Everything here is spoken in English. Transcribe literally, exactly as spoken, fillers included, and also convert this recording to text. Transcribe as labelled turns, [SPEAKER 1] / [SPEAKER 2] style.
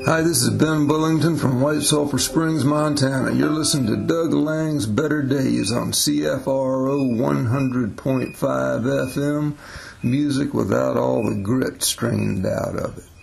[SPEAKER 1] Hi, this is Ben Bullington from White Sulphur Springs, Montana. You're listening to Doug Lang's Better Days on C F R O one hundred point five F M, music without all the grit strained out of it.